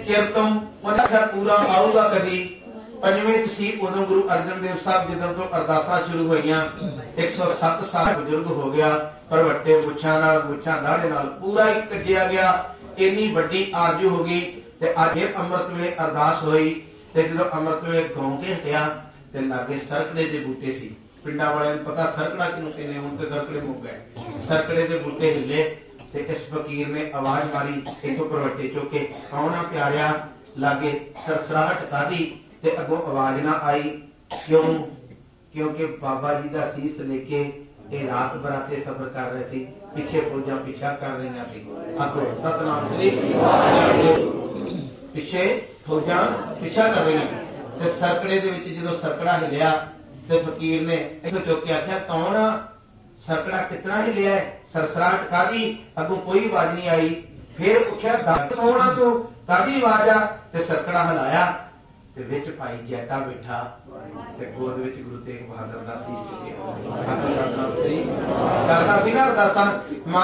चिर तो उन्हें पूरा आऊगा कदी। पंजवें च सी उदों गुरु अर्जन देव साहब जिदों तो अरदासां शुरू होईयां 107 साल बुजुर्ग हो गया पर वट्टे मुछां नाल मुछां दाढ़े नाल पूरा ही कज्जिया गया। इन्नी वड्डी आरजू हो गई ते अज फिर अमृत वेले अरदास होई ते जदों अमृत वेले गाउं के हटिया ते लागे सरकड़े दे बूटे सी। पिंडां वालियां नूं पता सरकड़ा किहनूं कहंदे, हुण ते सरकड़े मुक गए। सरकड़े दे बूटे हिले ते इस फकीर ने आवाज मारी इथों परवट्टे चुक के, कौना प्यारिया लागे सरसराहट कादी ते अगों आवाज ना आई। क्यों? क्योंकि बाबा जी दा सीस लेके ये रात बराते सफर कर रहे सी, पिछे फौजां पिछा कर रही सी। आखो सतनाम श्री पिछे फौजां पिछा कर रही ते सरकड़े दे विच जदों सरकड़ा हिलिया ते फकीर ने इथों चुक के आख्या, कौन सरकड़ा कितना हिलिया है? सरसराहट कादी? अगों कोई आवाज नहीं आई। फिर पुछया दस कौन आ तू, कादी आवाज आ? ते सरकड़ा हिलाया ते विच भाई जैता बैठा ते गोद विच गुरु तेग बहादुर दा सीस चुकिया। करदा सी ना अरदासां।